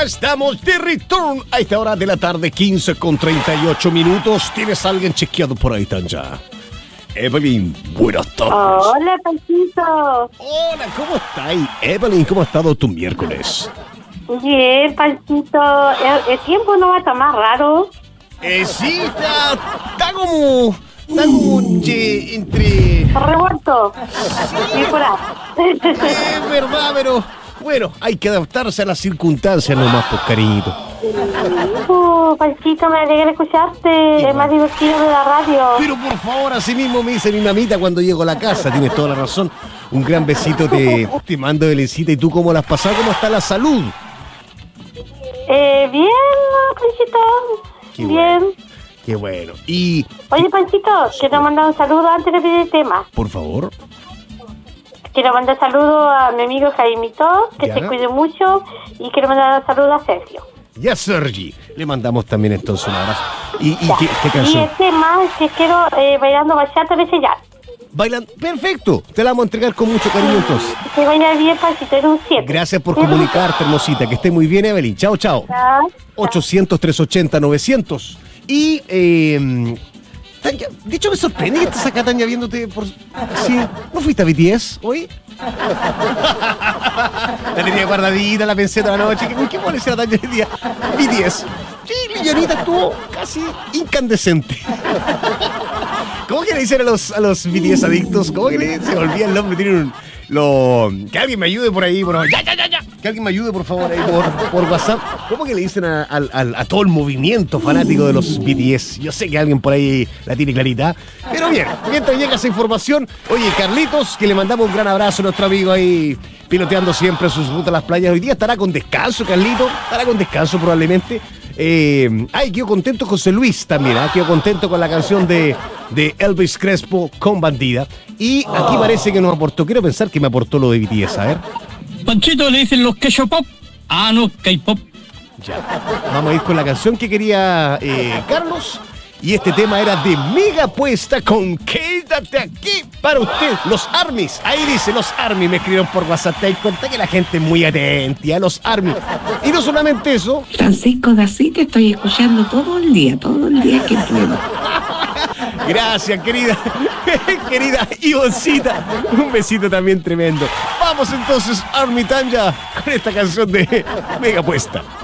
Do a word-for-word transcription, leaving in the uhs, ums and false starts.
Ya estamos de return a esta hora de la tarde, quince con treinta y ocho minutos. ¿Tienes a alguien chequeado por ahí, Tanya? Evelyn, buenas tardes. Hola, Pancito. Hola, ¿cómo estás? Evelyn, ¿cómo ha estado tu miércoles? Bien, Pancito. El, el tiempo no va a estar más raro. Eh, sí, está, está como... Está como che, entre... Revuelto. Sí, por ahí. Es verdad, pero... Bueno, hay que adaptarse a las circunstancias nomás, pues, cariñito. Uh, Pancito, me alegra escucharte. Es más divertido de la radio. Pero por favor, así mismo me dice mi mamita cuando llego a la casa. Tienes toda la razón. Un gran besito te, te mando, Belencita. ¿Y tú cómo la has pasado? ¿Cómo está la salud? Eh, bien, Pancito. Qué Bien. Bueno, qué bueno. Y... Oye, Pancito, quiero mandar un saludo antes de pedir el tema. Por favor. Quiero mandar saludos a mi amigo Jaimito, que ¿Ya? se cuide mucho. Y quiero mandar un saludo a Sergio. Ya, Sergi. Le mandamos también entonces un abrazo. ¿Y, y Ya. qué, qué Y canción? el tema es que quiero eh, bailando bachata de sellar. Bailan. Perfecto. Te la vamos a entregar con mucho cariño entonces. Que baila bien, Pancito, era un siete. Gracias por comunicarte, hermosita. Que esté muy bien, Evelyn. Chao, chao. ochocientos, trescientos ochenta, novecientos. Y, eh... Tanya, de hecho me sorprende que estés acá, Tanya, viéndote por... Sí. ¿No fuiste a B T S hoy? La tenía guardadita, la pensé toda la noche. ¿Qué, qué puede ser la Tanya hoy día? B T S. Sí, Lillanita estuvo casi incandescente. ¿Cómo que le dicen a los, a los B T S adictos? ¿Cómo que le se me olvida el nombre? Tienen un... Lo, que alguien me ayude por ahí, por favor. Ya, ya, ya, ya. Que alguien me ayude, por favor, ahí por, por WhatsApp. ¿Cómo que le dicen a, a, a, a todo el movimiento fanático de los B T S? Yo sé que alguien por ahí la tiene clarita. Pero bien, mientras llega esa información, oye, Carlitos, que le mandamos un gran abrazo a nuestro amigo ahí, piloteando siempre sus rutas a las playas. Hoy día estará con descanso, Carlitos. Estará con descanso probablemente. Eh, ay, quedo contento José Luis también, ¿eh? Quedo contento con la canción de, de Elvis Crespo con Bandida. Y aquí parece que nos aportó, quiero pensar que me aportó lo de B T S, a ver. Panchito, le dicen los K-pop. Ah, no, K-pop. Ya, vamos a ir con la canción que quería eh, Carlos. Y este tema era de Mega Puesta con Quédate aquí para usted, los Armies. Ahí dice, los Armies me escribieron por WhatsApp. Te das cuenta que la gente es muy atenta a los Armies. Y no solamente eso. Francisco de Asís, te estoy escuchando todo el día, todo el día que puedo. Gracias, querida, querida Ivoncita. Un besito también tremendo. Vamos entonces, Army Tanya, con esta canción de Mega Puesta.